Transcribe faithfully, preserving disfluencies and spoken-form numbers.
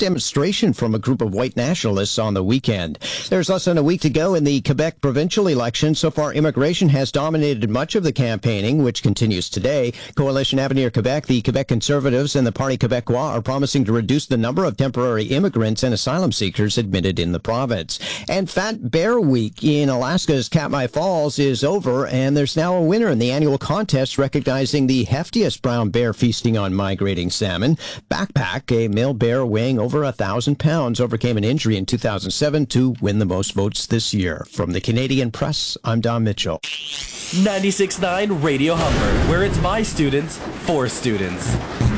demonstration from a group of white nationalists on the weekend. There's less than a week to go in the Quebec provincial election. So far, immigration has dominated much of the campaigning, which continues today. Coalition Avenir Quebec, the Quebec Conservatives, and the Parti Québécois are promising to reduce the number of temporary immigrants and asylum seekers admitted in the province. And Fat Bear Week in Alaska's Katmai Falls is over, and there's now a winner in the annual contest recognizing the heftiest brown bear feasting on migrating salmon. Backpack, a male bear weighing over a thousand pounds, overcame an injury in two thousand seven to win the most votes this year. From the Canadian Press, I'm Don Mitchell. ninety-six point nine Radio Humber, where it's by students, for students.